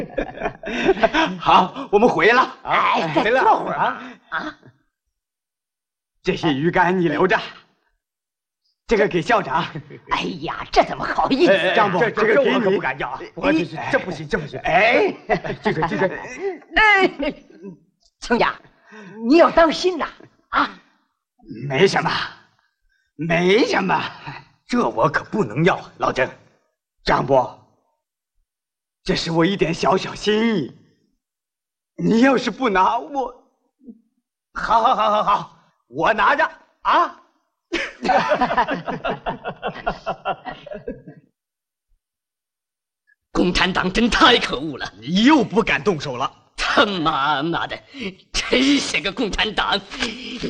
好，我们回了。 哎，再坐会儿啊！ 这些鱼竿你留着，这个给校长。 哎呀，这怎么好意思？ 张伯，这个给我可你。 不敢要啊！这不行，这不行！ 哎， 进水，进水！ 哎，亲家，你要当心呐！啊， 没什么，没什么， 这我可不能要啊，老郑。 张伯，这是我一点小小心意，你要是不拿我， 好，我拿着啊！ 共产党真太可恶了！ 你又不敢动手了？ 他妈的，真是个共产党！